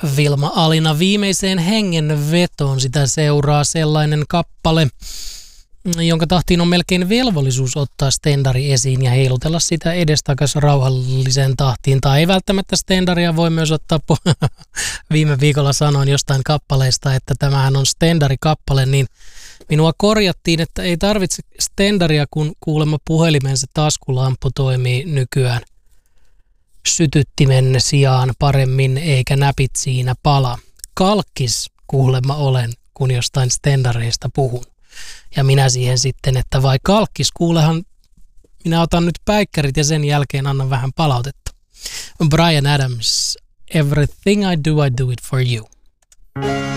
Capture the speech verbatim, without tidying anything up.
Vilma Alina viimeiseen hengenvetoon. Sitä seuraa sellainen kappale, jonka tahtiin on melkein velvollisuus ottaa stendari esiin ja heilutella sitä edestakas rauhalliseen tahtiin. Tai ei välttämättä stendaria voi myös ottaa, po- viime viikolla sanoin jostain kappaleista, että tämähän on stendari-kappale, niin minua korjattiin, että ei tarvitse stendaria, kun kuulemma puhelimensa taskulamppu toimii nykyään sytyttimen sijaan paremmin, eikä näpit siinä pala. Kalkkis kuulemma olen, kun jostain stendareista puhun. Ja minä siihen sitten, että vai kalkkis, kuulehan, minä otan nyt päikkärit ja sen jälkeen annan vähän palautetta. Bryan Adams, Everything I Do, I Do It For You.